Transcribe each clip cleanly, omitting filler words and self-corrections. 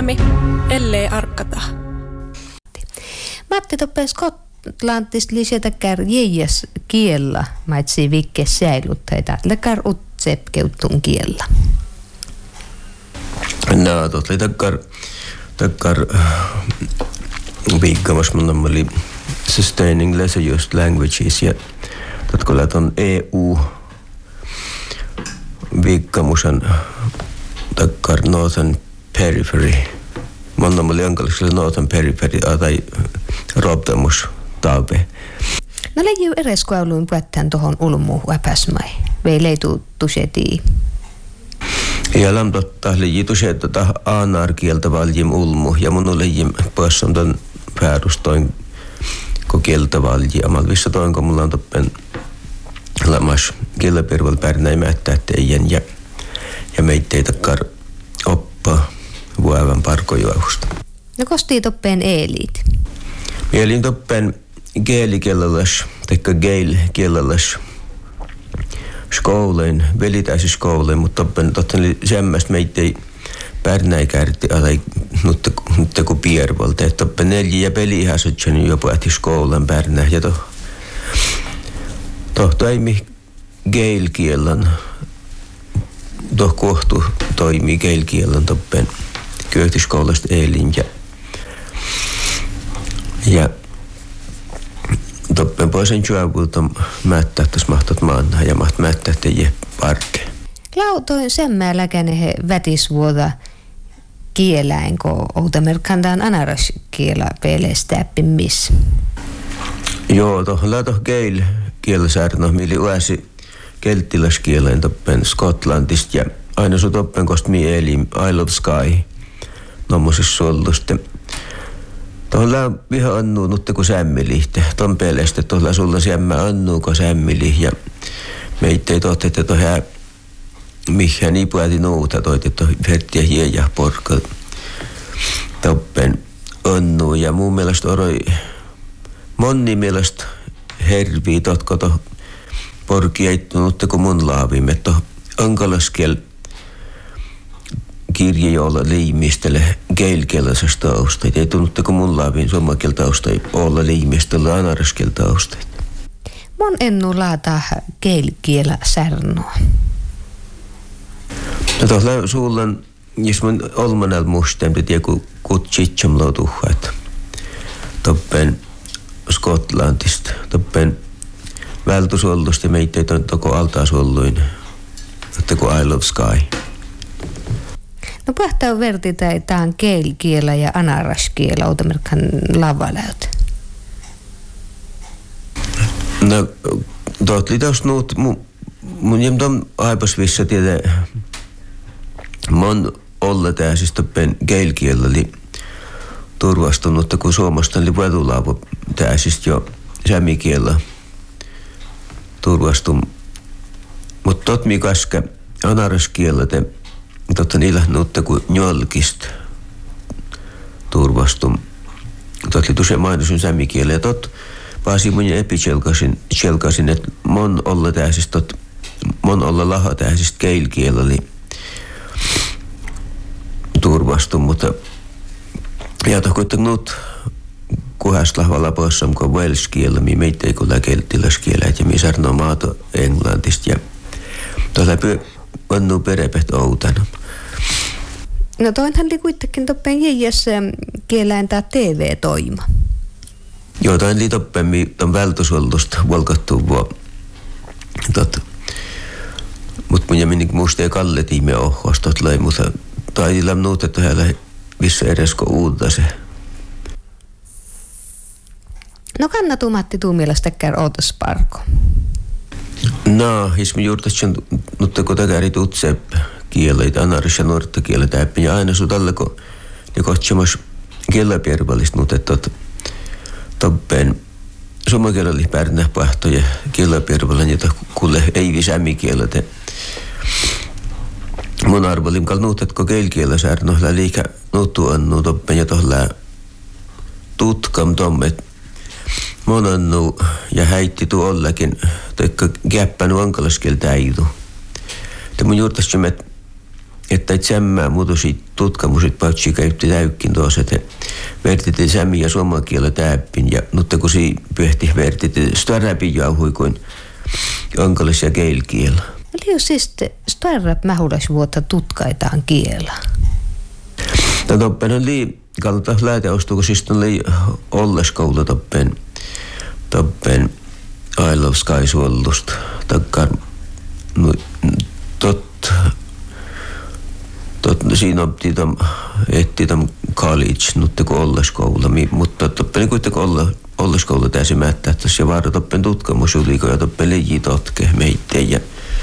Suomi, ellei arkata. Matti toppe Skotlantist lisätäkär jäijäs kiellä, maitsi vikke säilyttäitä, läkär utsepkeutun kiellä. No, totta takkar viikkamas mun oli Sustaining Leisure Used Languages ja tatkolla ton EU viikkamusan takkar Northern Periphery. Mun oli ankallisella Northern Periphery tai robtamus taupe. No leiju eres kuuluin puhutaan tohon ulmuun äpäsmai. Vei leitu tusetii. Ja lämpöttää leiju tuseetta aanar kieltä valjim ulmu ja mun leijim päässam ton päädustoin ko kieltä valji. Amal vissa toin kun mulla on toppen lamas kielläperval pärnäi määttää teijän ja meittei takkar oppa vuovan parkojuovusta. No kostii toppeen eeliit? Mielin toppen geelikielelläs, teikka geil-kielelläs skoulin, velitäisi skoulin, mutta toppen oli semmästä meittei pärnäikärti alai nutte ku piervolta. Että toppen 4 pelihäsytseni jopa äti skoulun pärnä ja toimi geil-kielän. Kohtu toimii geil-kielän toppen kyöhtyskoulasta eilin ja toppen poisen juovulta mättää tuossa mahtot maanna ja mättää teijä parkkeen. Lautoin semmää läkäne vätisvuota kieläin, kun outamerkandaan anaras kielä pelestäppi missä. Joo, tuohon geil-kielesärno, mili uäsi kelttiläskieleen toppen Skotlantista ja aina sun toppen kost mi eli I Love Sky nommosis suolluste. Tuolla viha annuu nutte ku sämmilihte. Ton pelestä tuolla sulla sämmä annuu ko sämmilih ja meittei tohte, että tohää mihän ipuäti nuuta toit, että verttiä hieja porkal toppen annuu ja mun mielestä oroi monni mielestä hervii totko toh porki eittunutte ku mun laavimme toh ankalaskel kirje, jolla liimistele geil-kielessä tausteita. Ei tunnutte, kun mun laavin suomakiel tausteita olla liimistellä anaraskiel tausteita. Mun ennu laata geil-kielä särnoa. No tuolla suullan, jos mun olmanel musteen, että joku kutsitsam loutuha, että toppen Skotlantista, toppen vältusollusta ja meitä ei toko altaasuolluin, että kun I Love Sky. No pähtää verti tämän geil-kielä ja anaraskielä outamerkan lavaläyt. No tuot liitaus nuut mun jämtän aipas vissa tiedä mon olla tää siis toppen geil-kielä oli turvastunut, kun Suomesta oli vedulaavu tää siis jo sämikielä turvastun. Mut tot mi kaske anaraskielä te totta ilahnuutta kuin njolkista turvastum. Tot oli tuossa mainosun sämmikielä ja tot paasi mun epichelkasin, että mon olla täysistä, mon olla laha täysistä geil-kielä oli turvastum, mutta ja tohkoittaa nuut kuhästä lahvalla poissam kuin welsh-kielä, mi meitä ei kuule kelttiläskielä, ja mi sarnoo maato englantista ja tuolla annu perepeht outana. No toinhan oli kuitenkin toppen jäijäs kieläin tää TV-toima. Joo, toin oli toppen ton vältusollusta volkattu vuo. Mut mun jämin musta ja Kalle tiime ohos tot lai, mutta tai lam nuutettu häällä vissa edesko uutta se. No kannatu Matti tuu mielestä käy ootas parko. No, jos me juurtasin nutteko takari utsepp kieleitä, anaris ja nuorta kieleitä äppi. Ja aina sun tällä, kun ne kohtsamas kielläpiervallista nutettot toppen suomakielellä pärnä pahtoja kielläpiervallan, jota kuule ei visämi kielete. Mun arvolin kal nuutetko geil-kielä särnohla liikä nuuttu annu toppen ja tohla tutkam tommet. Mon annu ja häitti tuu ollakin, toikka käppänu ankalaskelta äidu. Te mun juurtasin, että että sämmää muutosit tutkamusit paitsi käytti täykkin tuossa, että vertiti sämmi ja suomen kielä täppin ja mutta kun si pyhti vertiti starapin jauhui kuin ankalis ja keilkielä. Liu siis starrap mähulas vuotta tutkaitaan kielä. No toppen on kalta lähteostu, kun siis on olleskoulu toppen I Love Sky suollusta. Takkar siinä opti etti tam college nutte kun olleskoulu, mutta toppen kuitenkin olleskoulu täysin mättää tässä ja vaara toppen tutkamus uliko ja toppen leiji totke meitteen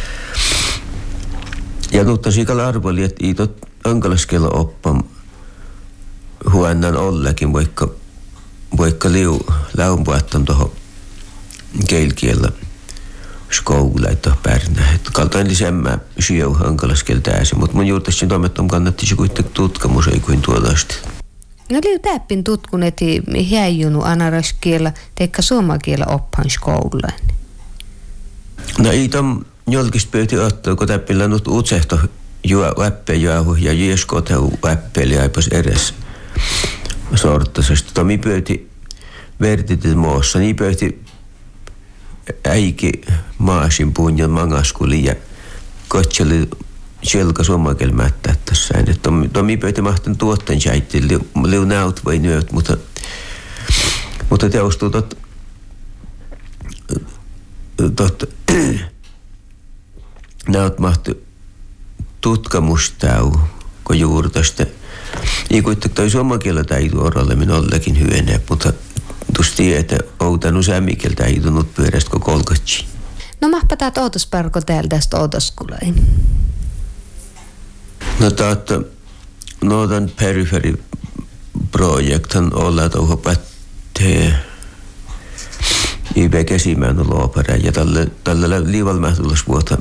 ja nuutta siikalla arvoli, että ei tot ankalaskella oppam huennan ollekin, vaikka läunpuettan tuohon keilkielä skoula, että pärnää. Kaltain lisemmä syöu hankalaskella täysin, mutta mun juurtaisin toimettom kannattisi kuitenkin tutkamus ei kuin tuollaista. No liu täppin tutkuneti häijunu anaraskielä, teikka suomakielä oppan skoulaan. No ei tom jolkista pöyti ottaa, kun täppillä nyt utsehto läppejauhu ja jieskot hau läppeli aipas edes sortaisesti. Tomi pöyti vertitit moossa, niin pöyti äiki maasin puunjon mangaskuli ja kotseli selkä suomakiel mättää tässä. Tomi pöyti mahtan tuotten jäitti, liu näyt vai nyöt, mutta teostuu näyt mahtu tutkamustau, kun juurtaste. Ei kuitenkaan toi suomakielä täytyy oralle minä ollekin hyöneä, mutta tuosti että outanut sämmikieltä täytynyt pyörästä kun kolkatsi. No mahpatat outospärko täällä tästä outoskulain. No Northern Periphery projekthan olla tuohon pättee IB Kesimään luoperään ja tällä liivalmähtulas vuotta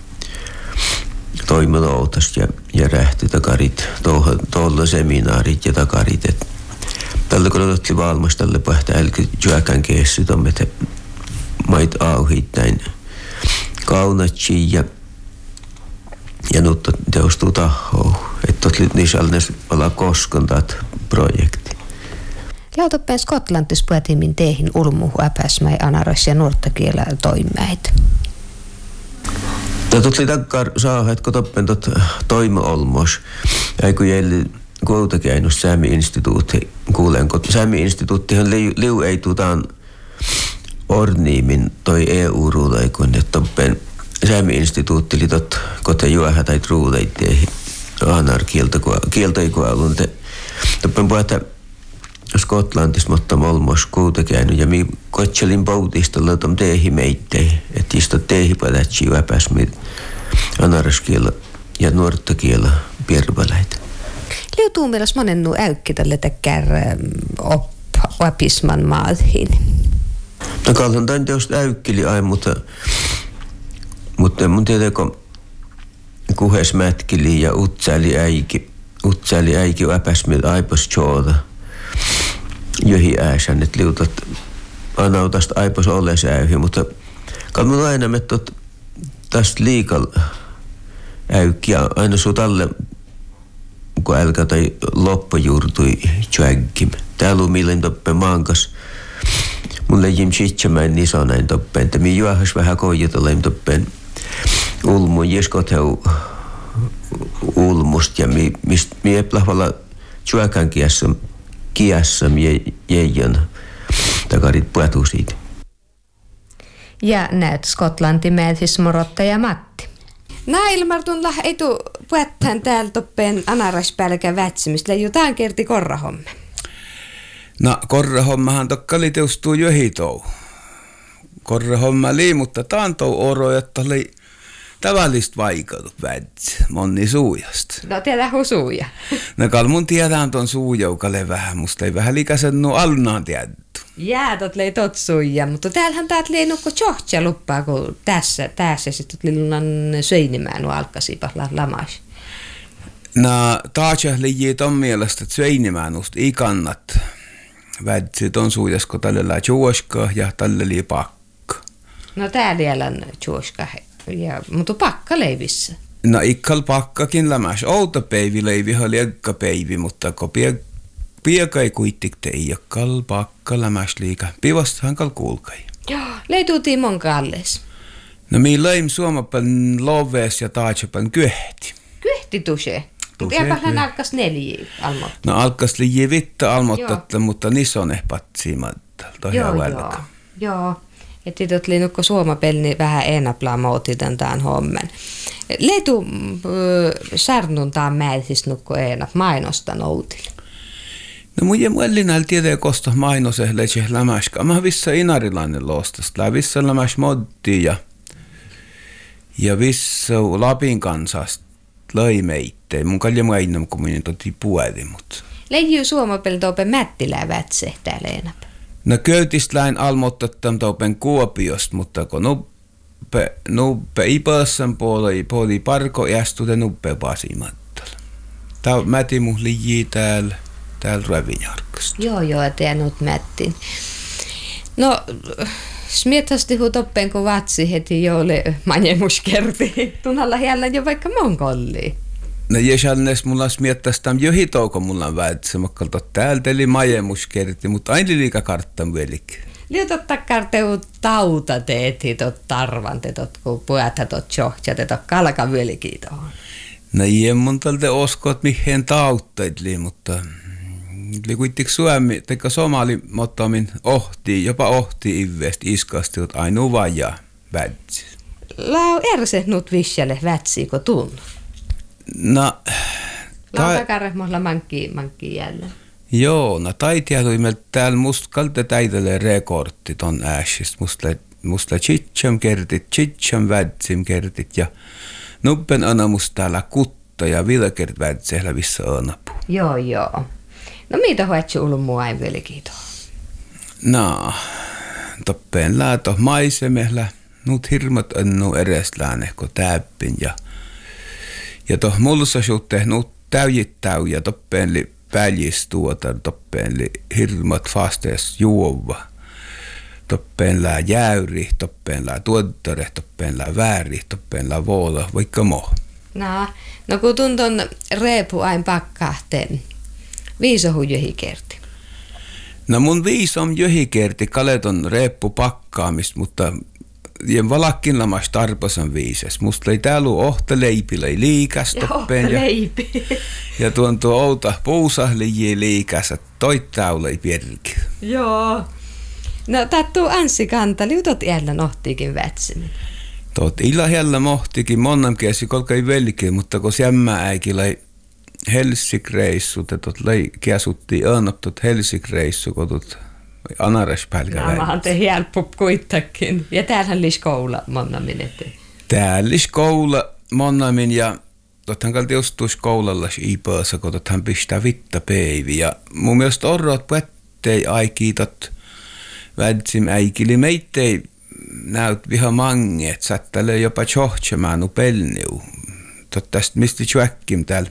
toimiloutas ja rähti takarit, tuolla seminaarit ja takarit. Tällä kun otettiin valmis tälle pähtää älky työkään keessy tommete mait auhit näin kaunatsi ja nyt teostuu tahoon. Että niissä olla koskontat projekti. Lautoppeen Skotlantis puhutimin teihin ulmuhu äpäsmäi anaras ja nuortakielä toimäit. Tutli takkar saa, että kun toppen toima olmos, ja kun jäli kuutakäinus Säämi-instituutti kuulen, kun Säämi-instituuttihan liu ei tutaan orniimin toi EU-ruudaikun, että toppen Säämi-instituutti oli kote juoha tai ruudaitteihin anar kieltoikualun. Toppen puhuta Skotlantis, mutta olmos kuutakäinut, ja mi kotselin poutista lautam teehi meittei, että isto teehi padatsi juopäsmi anaraskielä ja nuortakielä piervaläitä. Liutuu mielestäni monen nuu äykki tälle täkkär oppisman maathin. No kalhan tain teosta äykkili aina, mutta mun tietääkö kuhes mätkili ja utsäli äiki äpäsmi aipos tjooda. Johi ääsän, että liutat anautasta aipos olles äyhi, mutta kalmun aina me tästä liikal äykkiä aina suu talle, kun älkä tai loppujuurtui tjägkim. Täällä on millin toppen maankas. Mun leijim sitsemään iso näin toppen, että mi juohas vähän koijutaleim toppen ulmun jeskot heu ulmust ja mi eplahvalla tjuäkän kiässä jäijän takarit puetuu siitä. Ja näet Skotlanti määthis morottaja Matti. Ilmartunla ei tuu puettään täällä toppeen anaraspälkä vätsimistä. Jotain kerti korrahomme. No korrahommahan tokkali teustuu johitou. Korrahomma lii, mutta taantou oro, että oli tavallista vaikeutut vätsi, monni suujasta. No tiedä husuja. No kalmun tiedään ton suujoukalle vähän, musta ei vähän likäsen nuo alunaan tiedetty. Jäätot lei tot suija, mutta täällähän taat lei nukko tjohtja luppaa, kun tässä sitten lillunan söinimään nuo alkasipa lamas. No taatsa liii ton mielestä, että söinimään usta ei kannat vätsi ton suujasko tälle lää tjuoska ja tälle lii pakka. No täällä on tjuoska. Ja, mutta pakka leivissä. No ikkal pakkakin lämäs. Outa päivi leivi oli ekka päivi, mutta kun pieka ei kuittik tei ikkal pakka lämäs liika. Pivastahan kal kuulkai. Joo, leiduutiin mon kalles. No mi leim suomapan loves ja taatsapan kyhti. Kyhti tuse. Mutta hän alkas 4 almoittaa. No alkas liian vitta almoittaa, mutta niissä on ehpatsiimatta. Joo. Että tot linnukko suomapelni vähän enaplaa mootitan tämän hommen. Leitu särnuntaan mäisis nukko enap mainosta noutille. No mun jämuellinällä tietää kosta mainose leitse lämäskä. Mä vissa inarilainen loostasta. Vissa lämäs moddi ja vissa Lapin kansasta löi meittei. Mun kalja mun ainam kommunin toti puoli, mut. Leijuu suomapeli tope mättilää vätse täällä enap. No köytisläin almoittattam topen Kuopiosta, mutta kun nuppe ipassan puoli parko jästude nuppe pasimattalla. Tää mäti mun liijii täällä Rävinjarkasta. Joo, että nyt mättin. No, smiethasti huutoppen kun vatsi heti joule manjemuskerti. Tunnalla hiellä jo vaikka monkolliin. No jesalnes mulla smiettäisi tämän johitouko mulla väitsä, mutta täältä eli majemuskerti, mutta aina liika karttan velik. Liutotta karteu tauta teeti tot tarvante tot kun puätä tot johtia tot kalka velikin tohon. No mun tältä oskot mihin tautteidli, mutta kuitenkin Suomi, teikö somali mottamin jopa ohti ivveesti iskasti, että ainoa vajaa vätsi. Lau erse nyt visselle vätsi, kun tunnu. No, Lautakarrehmolla mankki jälleen. Joo, no taitiatui meiltä täällä musta kalte täitelle rekortti ton äsistä. Musta chitcham vätsim kertit ja nuppen ana musta täällä kutta ja vilkert vätsehllä vissä anapu. Joo. No mitä huetsi ollut mua ei velikin tuohon? No, toppeen lääto maisemehllä. Nyt hirmat annu ereslään kun täppin ja toh mullussa suhteen nyt täyjittäy ja toppeen li väljistuota, toppeen li hirmat fastees juova. Toppeen lää jäyri, toppeen lää tuottare, toppeen lää vääri, toppeen lää vuola, vaikka mo. No kun tunton reepu ain pakkahteen, viisohu johikerti. No mun viisom johikerti kaleton reeppu pakkaamista, mutta jen valakkin lamas tarpasan viises. Musta ei täällä ohta leipi lei liikas toppeen. Ja tuon tuo outa puusahlijii liikas, että toittau lei pierki. Joo. No tattuu Anssi Kanta, liutot iällä nohtiikin vätsimin. Tot illa iällä mohtikin monnam kiesi kolkai velki, mutta kun jämmä äikin lei Helsik-reissu, tot lei kiesuttiin tot Helsik-reissu, kun tot Anares-pälkä välissä. Namahan te helppo kuittakin. Ja täällähän lis koula monnamin eteen. Täällä lis koula monnamin ja tothan kalti ostuis koulalla iipäässä, kun tothan pistää vitta peivi. Ja mun mielestä orroot pättei aikiitot vätsim äikili. Meittei näyt viha mange, et sättäle jopa tjohtsemaan pelniu. Tästä mistä tjuäkkim täällä.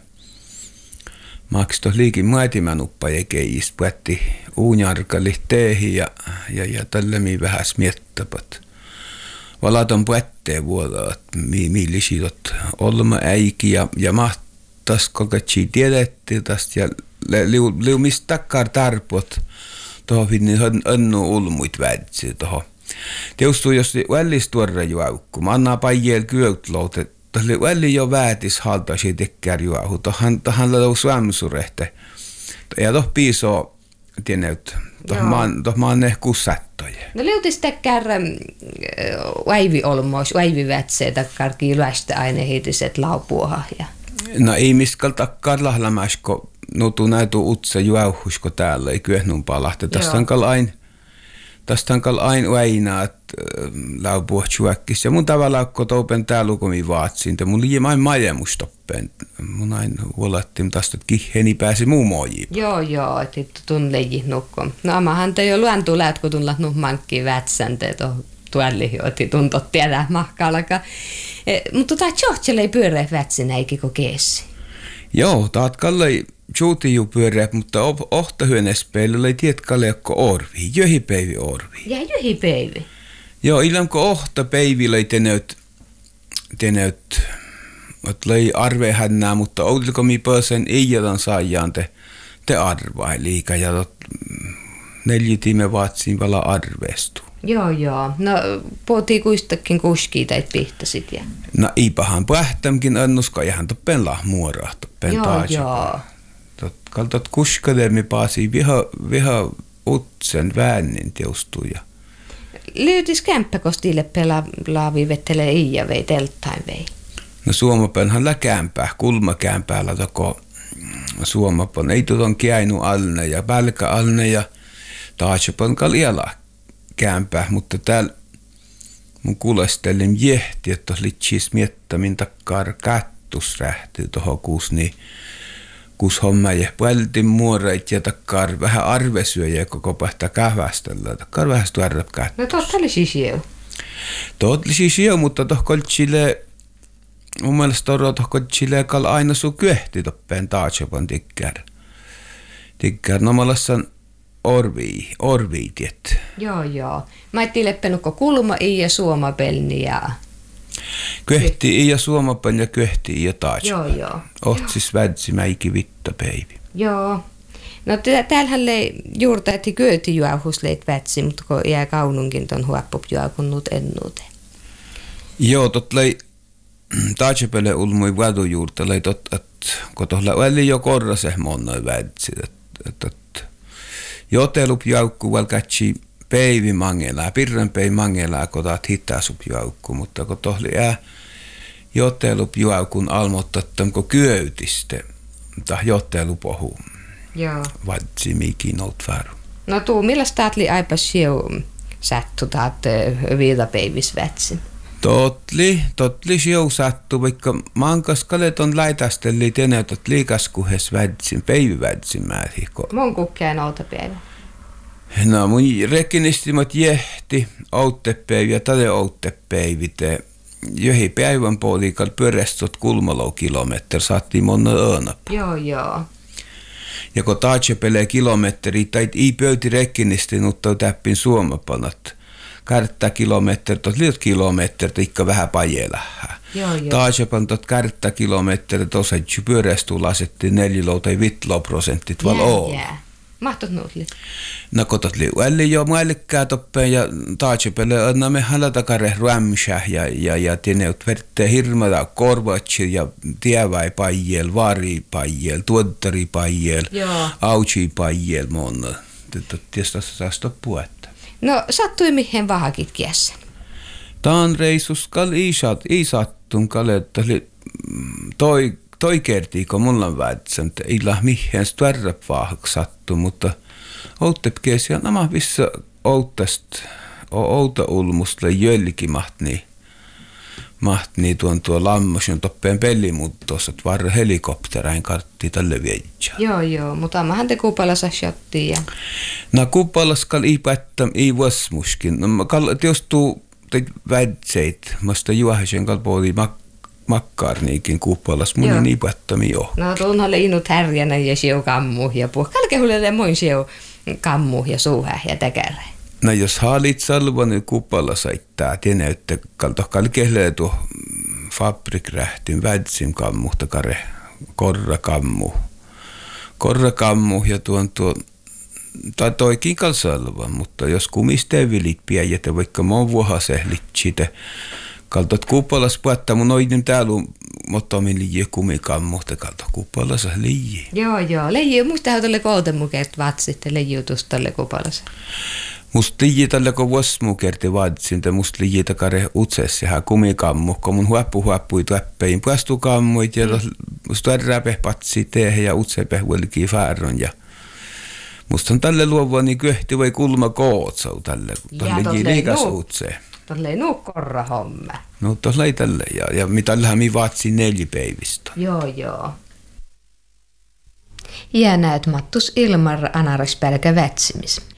Makstos liikin muetimän uppa ja keijistä puetti uunjarkalli teehi ja tällemi vähän smiettäpät. Valaton puetteen vuoda, että millisitot olma äiki ja mahtas kokatsi tiedettiin tästä ja liu mistä takkar tarpot tuohon niin annu ulmuit väitsi tuohon. Teustuu jos vällistuorra juaukku, mä annaa pajeel kyötlout, oli välillä jo väätis haltaisi tekkär juohu, tohan lau suomsurehte. Ja toh piisoo, tienneet, toh maan kussättoja. No liutis tekkär väivi olmois, väivi vätsee takkar kiilästä aine hiitiset laupuoha. No ei miskal takkar lahlamäsko, nutu näytu utsa juohusko täällä, ei kyöhnun palahte. Tästä on kal aina väinä, että laupuot juokkis. Ja mun tavallaan, kun toupen tää lukomi vaatsin, mun liian aina majemustoppeen. Mun aina huolattiin tästä, että kiheni pääsi muun mojiin. Joo, että tun leijit nukkoon. No amahan te jo luontuu läät, kun tullat nuh mankkiin vätsänte, tuolli, että tuntot tiedä mahkaalaka. Mutta tjohtselle ei pyöreä vätsin äikin kuin keessi. Joo, taat kallei tjuuti ju pyöreä, mutta ohta hyönespeilillä ei tiedä kalleakko orvi, jöhipäivi orvi. Ja jöhipäivi? Joo, ilman kun ohta päivillä ei tenöt että löi arvehännää, mutta oliko mi pösen iijalan saajaan te arvai liika ja 4 tiime vaatsiin vala arvestu. Joo. No puhutiin kuistakin kuskii tai pihtasit. Ja. No iipahan pähtämkin annuska ihan toppen lahmuoraa toppen taas. Joo. Kaltat kuskademi paasi viha utsen väännin teustuja. Lyytis kämppäkostille pelaavi vettelee iia vei telttain vei. No Suomapenhan läkämpää, kulmakämpäällä toko Suomapan. Ei tuon kiainu alne ja pälkä alne ja taatsapan kaljala kämpää, mutta täällä mun kuulestelin jehti, että litsis miettämin takkaar kättus rähtyy tohon kuus, niin kus homma ja puoltin muoreit ja takkaar vähän arvesyöjä koko pähtä kähvästellä. Takkaar vähän stuarrap kättus. No totta oli siis jeu. Totta oli siis jeu, mutta tohkoltsille mun mielestä tohkoltsille kal aina sun kyehti toppeen taatsapan tikkär. No mä lassan orvii tiet. Joo. Mä ettiin leppenukko kulma ja suomapelni ja... Kyhti ja suomapelni ja kyhti ja taatsapan. Joo. Ohtsis vädsi mäiki vittapeivi. Joo. No täällähän juurta, että kyöti juohus leit vätsi, mutta kun jää kaununkin ton huoppup juokunnut ennute. Joo, tot lei taatsapelle ulmui vadu juurta, lei tot, että kun tohla oli jo korrase monnoi vädsi, että jotelup jaukku val katsi peivi mangelaa, pirran pei mangelaa, kun taat hitaasup jaukku, mutta kun tohli jotelup jaukun almottattam, kun kyöytiste, tah jotelup ohu. Joo. Vadsi mikin oot varu. No millaista taatli aipas sieu sattu taat viidapeivis vätsin? Totli sieu sattu, vaikka mankaskalet on laitastelli tenetot liikaskuhes vädsin, peivi vädsin määriikko. Mun kukkeen outapäivä. No mun rekinistimat jehti, outtepäivi ja tade outtepäivite. Johi päivän puolikal pyörestot kulmalou-kilometri saattiin monna öönä. Joo. Ja kun taatsepelee kilometri, tai ei pöyti rekkinistin, mutta täppin suomapanat. 2 kilometri, tot liot kilometri, ikka vähän pajelähää. Joo. Taatsepan tot 2 kilometri, tossa pyörestuu lasettiin 4 tai 5% val oon. Mahtot nuutli. No kotot liuelli jo muellikkää toppeen ja taatsepelle annamme halatakare rämsä ja tineut verttee hirmada korvatsi ja tievai pajel, vari pajel, tuottari pajel, autsi pajel monna. Tietysti tästä puetta. No sattui mihin vahakit kiessä? Taan reissuskal ei sattun kaletta toi kertii, kun mulla on väitsän, että ei lah mihin stverrap vaahak sattu, mutta outtepkeesi on nämä vissa outa ulmusta jölki mahtni tuo lammosin toppeen pellimuuttossa, että varre helikopterain kartti tälle viedjää. Joo, mutta ammahan te kupalassa shottiin ja... No kupalaskal ei päättä, ei vasmuskin. No jos tuu teit väitseit, masta juohisen kalpooli makkaarniikin kuppalas, mun ei niin päättämi jo. No tuonhan liinut härjänä ja sieu kammu ja puh. Kalkehulle moin sieu kammu ja suuhä ja täkärä. No jos haalit salvan, niin kuppalla saittaa. Tiedä, että kalkehlee tuo fabrikrähtyn vädsin kammu, takare korrakammu ja tai toikin kalsalva, mutta jos kumiste vilit piäjätä, vaikka mon vuohasehlit siitä, kaltat kuppalas päättää mun oidin täällä, mutta min liian kumikammu, te kaltat kuppalassa liian. Joo, liian. Musta tälle koutemukert vatsit, liiutus tälle kuppalassa. Musta liian tälle kun vuosmukerti vatsin, te musta liian takare utsessa ja kumikammu, kun mun huoppui tuäppein puastukammuit ja musta räpeh patsi tehe ja utsepeh velkii fääron ja musta on tälle luovua niin kyhti vai kulma kootsau tälle liikas utseen. Tuolla ei nuu korra homma. No tuolla ei tälle ja mitallähän mi vaatsi 4 päivistä. Joo. Ja näet Mattus Ilmar Anaras Pälkä vätsimis.